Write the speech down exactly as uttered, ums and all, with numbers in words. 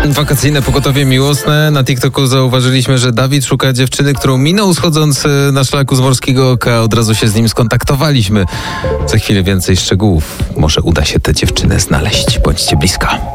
Wakacyjne pogotowie miłosne. Na TikToku zauważyliśmy, że Dawid szuka dziewczyny, którą minął schodząc na szlaku z Morskiego Oka. Od razu się z nim skontaktowaliśmy. Za chwilę więcej szczegółów. Może uda się tę dziewczynę znaleźć. Bądźcie blisko.